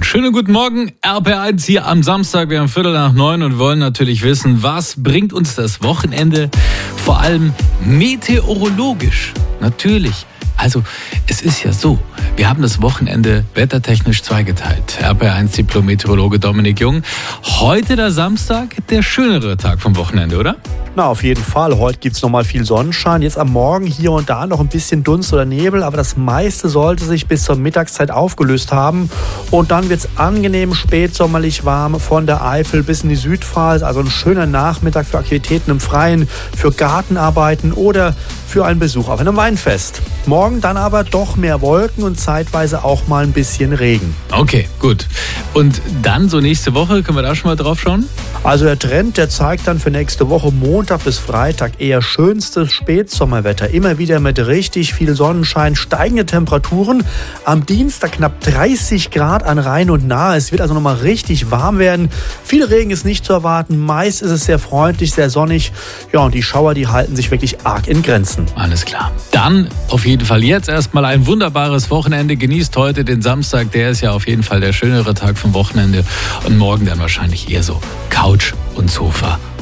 Schönen guten Morgen, RPR1 hier am Samstag. Wir haben 8:45 und wollen natürlich wissen, was bringt uns das Wochenende, vor allem meteorologisch. Natürlich. Also, es ist ja so, wir haben das Wochenende wettertechnisch zweigeteilt. RPR1 Diplom-Meteorologe Dominik Jung. Heute der Samstag, der schönere Tag vom Wochenende, oder? Na, auf jeden Fall. Heute gibt es nochmal viel Sonnenschein. Jetzt am Morgen hier und da noch ein bisschen Dunst oder Nebel, aber das meiste sollte sich bis zur Mittagszeit aufgelöst haben. Und dann wird es angenehm spätsommerlich warm von der Eifel bis in die Südpfalz. Also ein schöner Nachmittag für Aktivitäten im Freien, für Gartenarbeiten oder für einen Besuch auf einem Weinfest. Morgen dann aber doch mehr Wolken und zeitweise auch mal ein bisschen Regen. Okay, gut. Und dann so nächste Woche, können wir da schon mal drauf schauen? Also der Trend, der zeigt dann für nächste Woche Montag bis Freitag eher schönstes Spätsommerwetter. Immer wieder mit richtig viel Sonnenschein, steigende Temperaturen. Am Dienstag knapp 30 Grad an Rhein und Nahe. Es wird also nochmal richtig warm werden. Viel Regen ist nicht zu erwarten. Meist ist es sehr freundlich, sehr sonnig. Ja, und die Schauer, die halten sich wirklich arg in Grenzen. Alles klar. Dann auf jeden Fall jetzt erstmal ein wunderbares Wochenende. Genießt heute den Samstag. Der ist ja auf jeden Fall der schönere Tag vom Wochenende. Und morgen dann wahrscheinlich eher so Couch und Sofa